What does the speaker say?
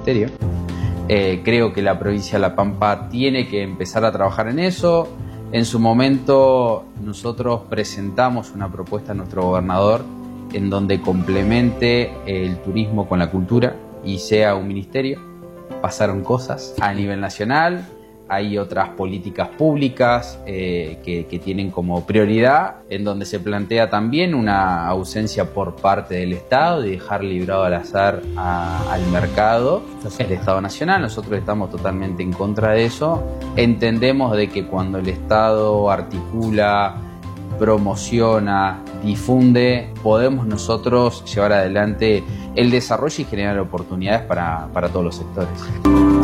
ministerio. Creo que la provincia de La Pampa tiene que empezar a trabajar en eso. En su momento nosotros presentamos una propuesta a nuestro gobernador en donde complemente el turismo con la cultura y sea un ministerio. Pasaron cosas a nivel nacional, hay otras políticas públicas que tienen como prioridad, en donde se plantea también una ausencia por parte del Estado de dejar librado al azar al mercado, el Estado Nacional. Nosotros estamos totalmente en contra de eso. Entendemos de que cuando el Estado articula, promociona, difunde, podemos nosotros llevar adelante el desarrollo y generar oportunidades para todos los sectores.